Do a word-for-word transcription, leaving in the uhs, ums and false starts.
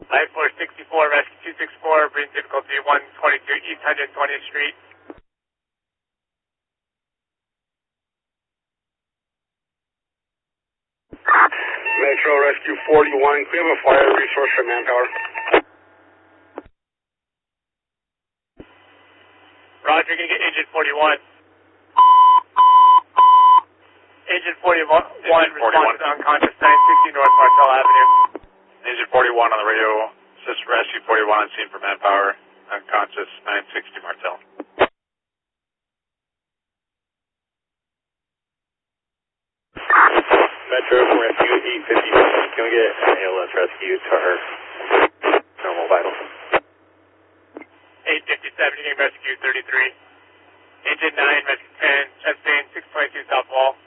Life four sixty-four, rescue two sixty-four, breathing difficulty one twenty-two East one hundred twentieth Street. Metro Rescue forty-one, can we have a fire resource for manpower? Roger, you're going to get Agent forty-one. Agent forty-one, response to unconscious nine sixty North Martel Avenue. Agent forty-one on the radio, assist rescue forty-one on scene for manpower, unconscious nine sixty Martel. Metro Rescue eight fifty-six, can we get an A L S rescue to her normal vitals? eight fifty-seven, you're getting rescue thirty-three. Agent nine, rescue ten, chest vein six twenty-two South Wall.